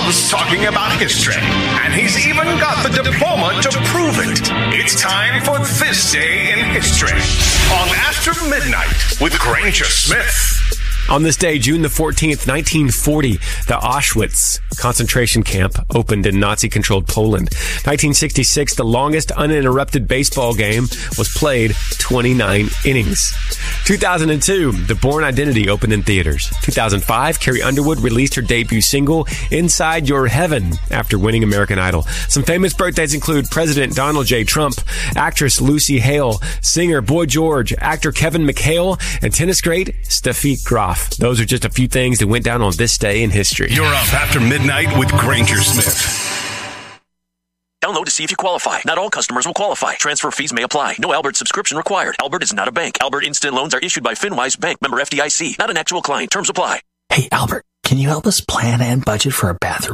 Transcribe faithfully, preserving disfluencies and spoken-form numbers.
loves talking about history, and he's even got the diploma to prove it. It's time for This Day in History on After Midnight with Granger Smith. On this day, June the fourteenth, nineteen forty, the Auschwitz concentration camp opened in Nazi-controlled Poland. nineteen sixty-six, the longest uninterrupted baseball game was played twenty-nine innings. two thousand two, The Bourne Identity opened in theaters. two thousand five, Carrie Underwood released her debut single, Inside Your Heaven, after winning American Idol. Some famous birthdays include President Donald J. Trump, actress Lucy Hale, singer Boy George, actor Kevin McHale, and tennis great Steffi Graf. Those are just a few things that went down on this day in history. You're up after midnight with Granger Smith. Download to see if you qualify. Not all customers will qualify. Transfer fees may apply. No Albert subscription required. Albert is not a bank. Albert Instant Loans are issued by FinWise Bank, member F D I C. Not an actual client. Terms apply. Hey, Albert, can you help us plan and budget for a bathroom